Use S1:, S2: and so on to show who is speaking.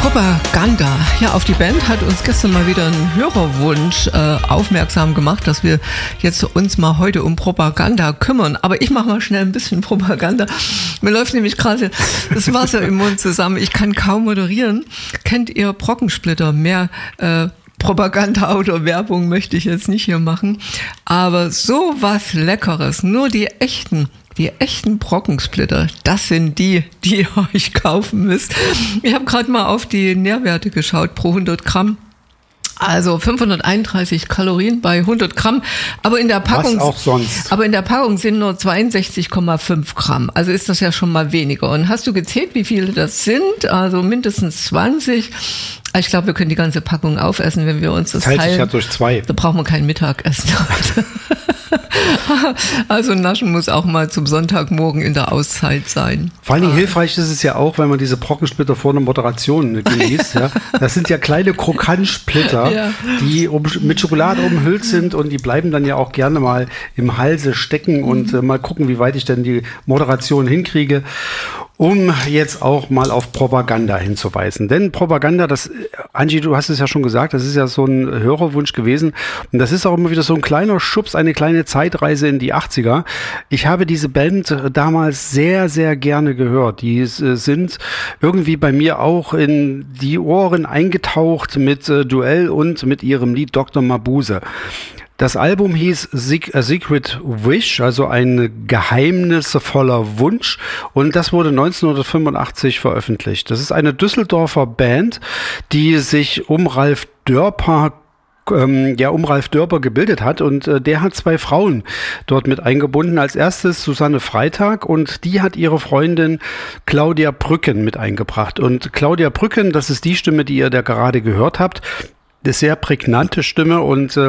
S1: Propaganda. Ja, auf die Band hat uns gestern mal wieder ein Hörerwunsch aufmerksam gemacht, dass wir jetzt uns mal heute um Propaganda kümmern. Aber ich mache mal schnell ein bisschen Propaganda. Mir läuft nämlich gerade das Wasser im Mund zusammen. Ich kann kaum moderieren. Kennt ihr Brockensplitter? Mehr Propaganda oder Werbung möchte ich jetzt nicht hier machen. Aber so was Leckeres. Nur die echten Brockensplitter, das sind die ihr euch kaufen müsst. Ich habe gerade mal auf die Nährwerte geschaut pro 100 Gramm. Also 531 Kalorien bei 100 Gramm. Aber in der Packung,
S2: was auch sonst.
S1: Aber in der Packung sind nur 62,5 Gramm. Also ist das ja schon mal weniger. Und hast du gezählt, wie viele das sind? Also mindestens 20. Ich glaube, wir können die ganze Packung aufessen, wenn wir uns das teilen.
S2: Teilt sich ja durch 2.
S1: Da brauchen wir kein Mittagessen. Also naschen muss auch mal zum Sonntagmorgen in der Auszeit sein.
S2: Vor allen Dingen hilfreich ist es ja auch, wenn man diese Brockensplitter vor einer Moderation genießt. Ja. Das sind ja kleine Krokantsplitter, ja, die mit Schokolade umhüllt sind und die bleiben dann ja auch gerne mal im Halse stecken und mal gucken, wie weit ich denn die Moderation hinkriege. Um jetzt auch mal auf Propaganda hinzuweisen. Denn Propaganda, Angie, du hast es ja schon gesagt, das ist ja so ein Hörerwunsch gewesen. Und das ist auch immer wieder so ein kleiner Schubs, eine kleine Zeitreise in die 80er. Ich habe diese Band damals sehr, sehr gerne gehört. Die sind irgendwie bei mir auch in die Ohren eingetaucht mit Duell und mit ihrem Lied Dr. Mabuse. Das Album hieß A Secret Wish, also ein geheimnisvoller Wunsch, und das wurde 1985 veröffentlicht. Das ist eine Düsseldorfer Band, die sich um Ralf Dörper gebildet hat, und der hat 2 Frauen dort mit eingebunden. Als erstes Susanne Freitag, und die hat ihre Freundin Claudia Brücken mit eingebracht. Und Claudia Brücken, das ist die Stimme, die ihr da gerade gehört habt, eine sehr prägnante Stimme, und